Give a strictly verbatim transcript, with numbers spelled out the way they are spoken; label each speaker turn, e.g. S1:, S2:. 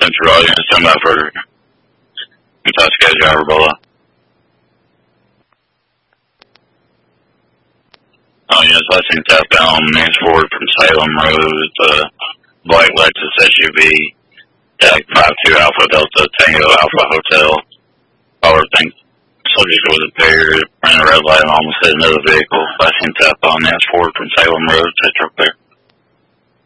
S1: Central Unit, stand by for Kentucky driver below. Oh, yes, I seen southbound Mansford from Salem Road, uh, black Lexus S U V, tag five two Alpha Delta Tango Alpha Hotel. Power tank subject was impaired, ran a red light and almost hit another vehicle. I seen southbound Mansford from Salem Road, Central Clear.